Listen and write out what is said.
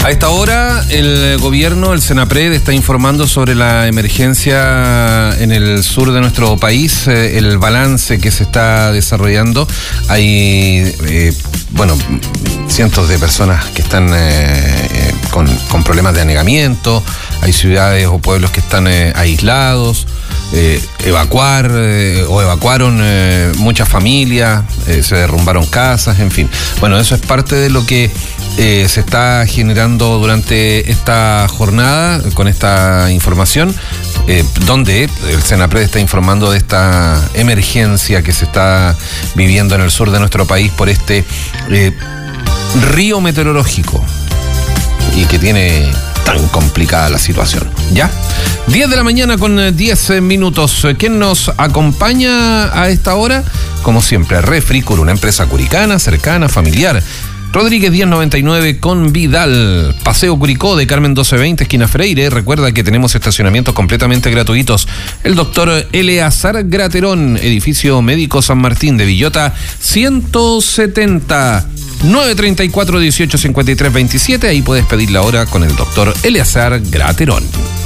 A esta hora, el gobierno, el Senapred, está informando sobre la emergencia en el sur de nuestro país, el balance que se está desarrollando. Hay, cientos de personas que están con problemas de anegamiento, hay ciudades o pueblos que están aislados, evacuaron muchas familias, se derrumbaron casas, en fin. Bueno, eso es parte de lo que se está generando durante esta jornada con esta información, donde el Senapred está informando de esta emergencia que se está viviendo en el sur de nuestro país por este río meteorológico y que tiene tan complicada la situación. ¿Ya? 10 de la mañana con 10 minutos. ¿Quién nos acompaña a esta hora? Como siempre, Refricur, una empresa curicana, cercana, familiar. Rodríguez 1099 con Vidal, Paseo Curicó de Carmen 1220, esquina Freire. Recuerda que tenemos estacionamientos completamente gratuitos. El doctor Eleazar Graterón, edificio médico San Martín de Villota 170. 934-1853-27, ahí puedes pedir la hora con el doctor Eleazar Graterón.